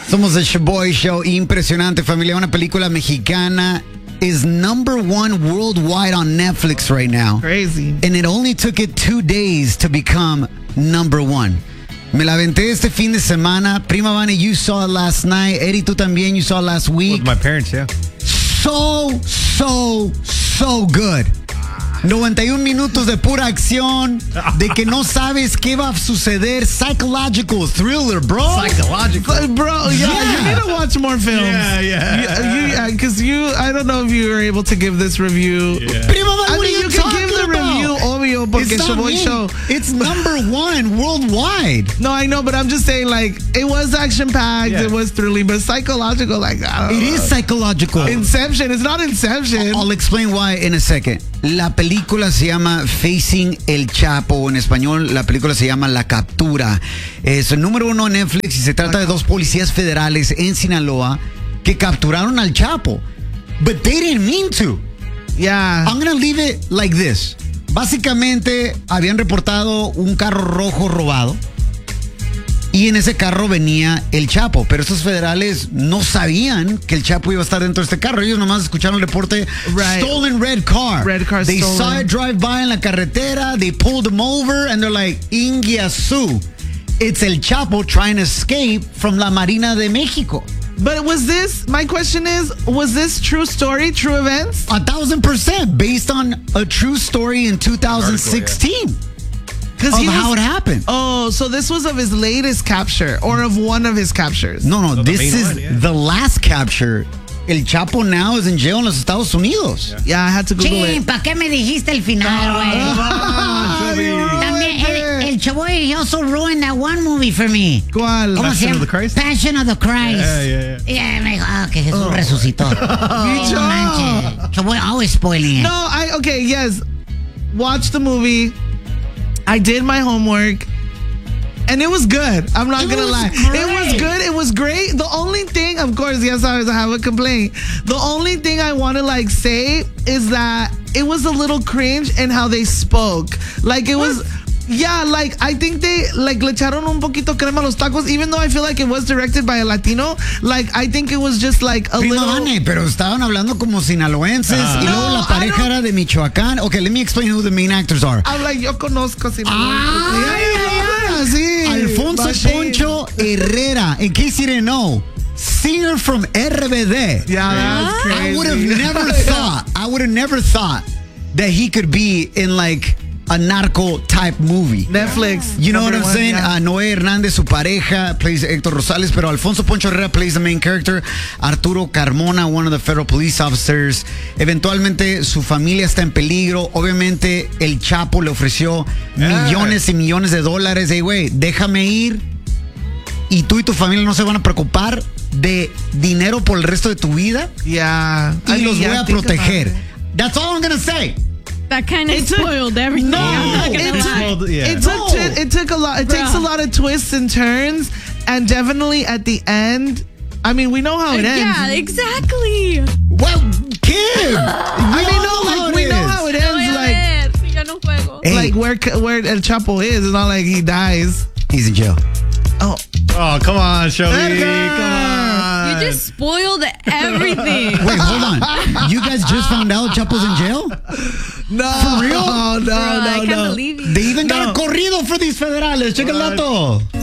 Somos el Shaboy Show. Impresionante, familia. Una película mexicana is #1 worldwide on Netflix right now. Crazy. And it only took it 2 days to become #1. Me la aventé este fin de semana. Prima Vani, you saw it last night. Eddie, tú también, you saw it last week. With my parents, yeah. So good. 91 minutos de pura acción, de que no sabes qué va a suceder. Psychological thriller, bro. Psychological. Bro, yeah, you need to watch more films. Yeah. Because I don't know if you were able to give this review. Yeah. Prima, what I are mean, you you can talking give the about? review, obvio, porque It's not Shaboy me. Show. It's #1 worldwide. No, I know, but I'm just saying, like, it was action-packed, Yeah. it was thrilling, but psychological, like, I don't It know. is psychological. Inception. It's not Inception. I'll explain why in a second. La película se llama Facing el Chapo. En español, la película se llama La Captura. Es el #1 en Netflix y se trata de dos policías federales en Sinaloa que capturaron al Chapo. But they didn't mean to. Yeah. I'm gonna leave it like this. Básicamente, habían reportado un carro rojo robado. Y en ese carro venía el Chapo, pero estos federales no sabían que el Chapo iba a estar dentro de este carro. Ellos nomás escucharon el reporte, Right. stolen red car. Red car They stolen. saw it drive by en la carretera, they pulled him over, and they're like, Inguiazú. It's el Chapo trying to escape from la Marina de México. But my question is, was this true story, true events? 1,000% based on a true story in 2016 of how it happened. Oh, so this was of his latest capture or of one of his captures? No, So the this main is one, yeah. the last capture. El Chapo now is in jail en los Estados Unidos. Yeah, I had to Google Sí, it. ¿para qué me dijiste el final, güey? También el Chaboy, he also ruined that one movie for me. ¿Cuál? ¿Cómo se Passion llama? of the Christ? Passion of the Christ. Yeah. Yeah, me dijo, que Jesús resucitó. Ay, no manches. Chaboy always spoiling it. No, okay, yes. Watch the movie. I did my homework. And it was good. I'm not going to was lie. great. It was good. It was great. The only thing, of course, yes, I have a complaint. The only thing I want to say is that it was a little cringe in how they spoke. Like it was, yeah, like I think they le echaron un poquito crema a los tacos, even though I feel like it was directed by a Latino. Like I think it was just like a Prima little. Vane, pero estaban hablando como sinaloenses y luego No, la pareja era de Michoacán. Okay, let me explain who the main actors are. I'm like, yo conozco. Sí. Alfonso Machine. Poncho Herrera, in case you didn't know, singer from RBD. Yeah, that's crazy. I would have never thought that he could be in like a narco type movie. Netflix. You know what I'm #1, saying? yeah. Noé Hernández, su pareja, plays Héctor Rosales, pero Alfonso Poncho Herrera plays the main character. Arturo Carmona, one of the federal police officers. Eventualmente su familia está en peligro. Obviamente el Chapo le ofreció millones y millones de dólares. Hey, güey, déjame ir y tú y tu familia no se van a preocupar de dinero por el resto de tu vida Yeah. y los voy a think about proteger. it. That's all I'm gonna say. That kind of It took- spoiled everything. I'm not gonna lie. It took a lot. It takes a lot of twists and turns, and definitely at the end. I mean, we know how it ends. Yeah, exactly. Well, kid, I mean, no, like we know how it Lo voy ends. a Like, ver, si yo no juego. Hey. like where El Chapo is. It's not like he dies. he's in jail. Oh, Oh, come on, Shelby. Edgar! Come on. You just spoiled everything. Wait, hold on. You guys just found out Chapo's in jail? no, For real? no, Bro, I can't no. believe you. They even got a corrido for these federales. Check el dato.